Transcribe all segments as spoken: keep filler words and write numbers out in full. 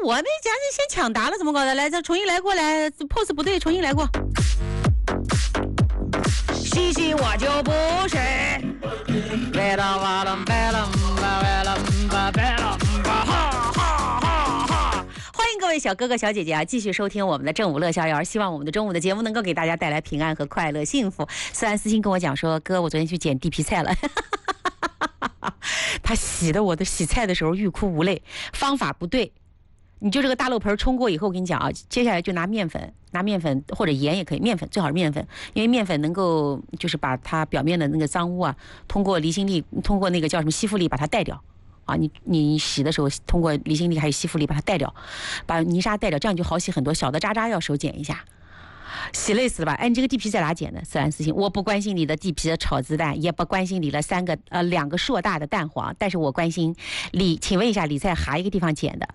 我那家就先抢答了，怎么搞的？来，再重新来过来 ，pose 不对，重新来过。西西我就不是。拜了拜了拜了拜了拜了哈哈哈哈！欢迎各位小哥哥小姐姐啊，继续收听我们的正午乐逍遥。希望我们的中午的节目能够给大家带来平安和快乐、幸福。虽然私信跟我讲说，哥，我昨天去捡地皮菜了。他洗的我的洗菜的时候欲哭无泪，方法不对。你就这个大漏盆冲过以后，我跟你讲啊，接下来就拿面粉，拿面粉或者盐也可以，面粉最好是面粉，因为面粉能够就是把它表面的那个脏污啊，通过离心力，通过那个叫什么吸附力把它带掉。啊，你你洗的时候通过离心力还有吸附力把它带掉，把泥沙带掉，这样就好洗很多。小的渣渣要手捡一下。洗累死了吧？哎，你这个地皮在哪捡的？自然私信，我不关心你的地皮的炒子蛋，也不关心你的三个呃两个硕大的蛋黄，但是我关心你，请问一下你在哪一个地方捡的？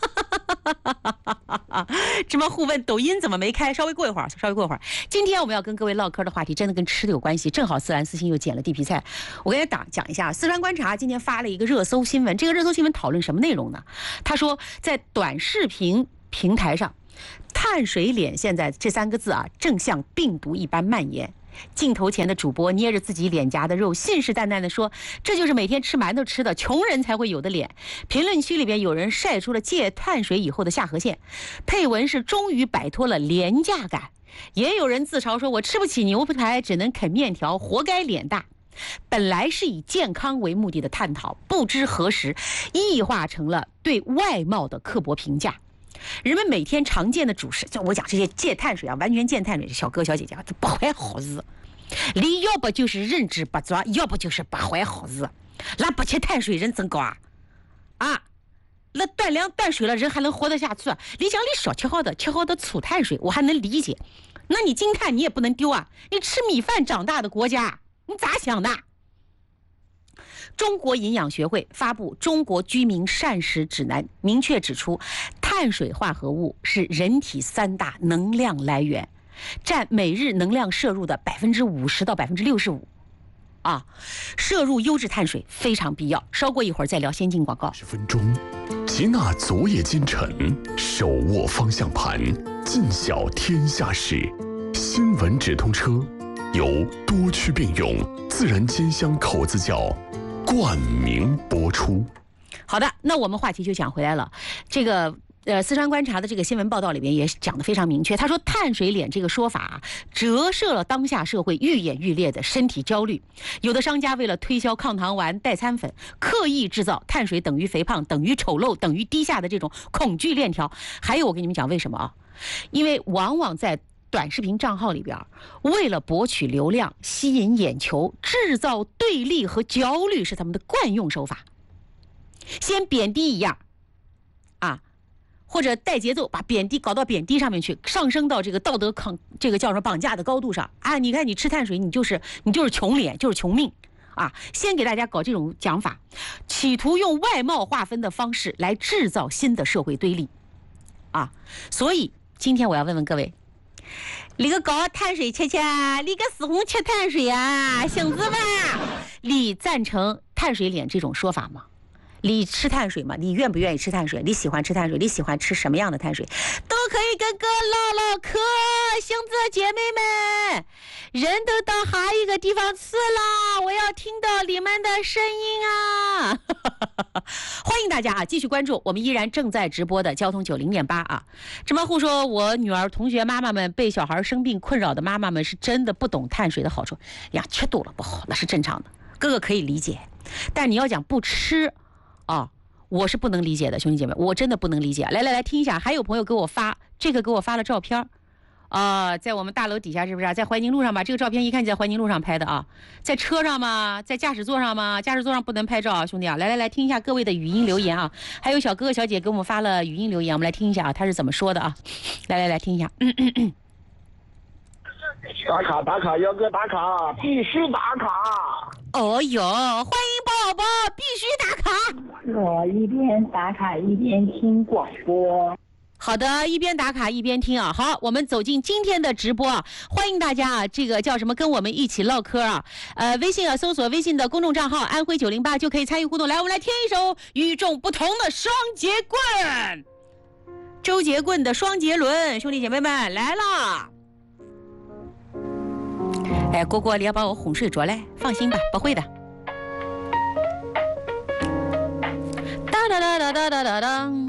这么互问，抖音怎么没开？稍微过一会儿，稍微过一会儿。今天我们要跟各位唠嗑的话题，真的跟吃的有关系。正好思然私信又捡了地皮菜，我跟大家讲一下。四川观察今天发了一个热搜新闻，这个热搜新闻讨论什么内容呢？他说，在短视频平台上，碳水脸现在这三个字啊，正像病毒一般蔓延。镜头前的主播捏着自己脸颊的肉，信誓旦旦地说，这就是每天吃馒头吃的穷人才会有的脸。评论区里边有人晒出了戒碳水以后的下颌线，配文是终于摆脱了廉价感。也有人自嘲说，我吃不起牛排，只能啃面条，活该脸大。本来是以健康为目的的探讨，不知何时异化成了对外貌的刻薄评价。人们每天常见的主食，就我讲这些戒碳水啊，完全戒碳水，小哥小姐姐这不怀好日。你要不就是认知不足，要不就是不怀好日。那不吃碳水人真高啊！啊，那断粮断水了，人还能活得下去啊？你讲你少吃好的，吃好的粗碳水，我还能理解。那你金碳你也不能丢啊！你吃米饭长大的国家，你咋想的？中国营养学会发布《中国居民膳食指南》，明确指出，碳水化合物是人体三大能量来源，占每日能量摄入的百分之五十到百分之六十五。啊，摄入优质碳水非常必要。稍过一会儿再聊先进广告。 十分钟，接纳昨夜今晨，手握方向盘，尽晓天下事。新闻直通车由多区并用自然煎香口子窖冠名播出。 好的，那我们话题就讲回来了。这个呃，四川观察的这个新闻报道里面也讲得非常明确，他说碳水脸这个说法折射了当下社会愈演愈烈的身体焦虑。有的商家为了推销抗糖丸、代餐粉，刻意制造碳水等于肥胖、等于丑陋、等于低下的这种恐惧链条。还有我跟你们讲为什么啊？因为往往在短视频账号里边，为了博取流量、吸引眼球，制造对立和焦虑是他们的惯用手法。先贬低一样啊，或者带节奏把贬低搞到贬低上面去，上升到这个道德抗这个叫什么绑架的高度上啊！你看你吃碳水，你就是你就是穷脸，就是穷命啊！先给大家搞这种讲法，企图用外貌划分的方式来制造新的社会对立啊！所以今天我要问问各位，你个搞碳水吃吃，你个死红吃碳水啊，行子吧？你赞成碳水脸这种说法吗？你吃碳水吗？你愿不愿意吃碳水？你喜欢吃碳水？你喜欢吃什么样的碳水？都可以跟哥唠唠嗑，行子姐妹们，人都到下一个地方去了，我要听到你们的声音啊！欢迎大家啊，继续关注我们依然正在直播的交通九零点八啊。芝麻糊说，我女儿同学妈妈们被小孩生病困扰的妈妈们是真的不懂碳水的好处呀，吃多了不好，那是正常的，哥哥可以理解，但你要讲不吃。啊，我是不能理解的，兄弟姐妹，我真的不能理解。来来来，听一下，还有朋友给我发这个，给我发了照片啊、呃，在我们大楼底下是不是？在怀宁路上吧？这个照片一看就在怀宁路上拍的啊，在车上吗？在驾驶座上吗？驾驶座上不能拍照啊，兄弟啊！来来来，听一下各位的语音留言啊，还有小哥哥小姐给我们发了语音留言，我们来听一下啊，他是怎么说的啊？来来来，听一下。嗯嗯嗯。 打卡打卡，幺哥打卡，必须打卡！ 哦哟，欢迎宝宝，必须打卡！ 我一边打卡一边听广播。 好的，一边打卡一边听啊。好，我们走进今天的直播啊，欢迎大家啊，这个叫什么，跟我们一起唠嗑啊。呃，微信啊，搜索微信的公众账号安徽九零八就可以参与互动。来，我们来听一首与众不同的双节棍。 周杰棍的双杰伦，兄弟姐妹们来啦！哎，蝈蝈，你要把我哄睡着嘞？放心吧，不会的。哒哒哒哒哒哒哒。